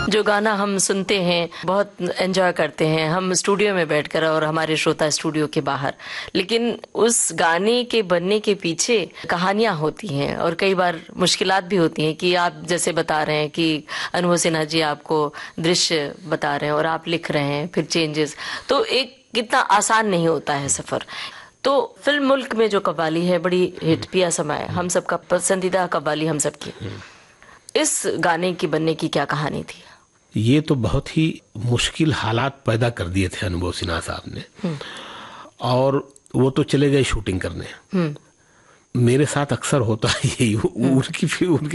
जो गाना हम सुनते हैं बहुत एंजॉय करते हैं हम स्टूडियो में बैठकर और हमारे श्रोता स्टूडियो के बाहर, लेकिन उस गाने के बनने के पीछे कहानियां होती हैं और कई बार मुश्किलात भी होती हैं कि आप जैसे बता रहे हैं कि अनुभव सिन्हा जी आपको दृश्य बता रहे हैं और आप लिख रहे हैं, फिर चेंजेस, तो एक कितना आसान नहीं होता है सफर। तो फिल्म मुल्क में जो कव्वाली है बड़ी हिट, पिया समय हम सबका पसंदीदा कव्वाली हम सबकी, इस गाने की बनने की क्या कहानी थी? ये तो बहुत ही मुश्किल हालात पैदा कर दिए थे अनुभव सिन्हा साहब ने, और वो तो चले गए शूटिंग करने। मेरे साथ अक्सर होता है यही, उनके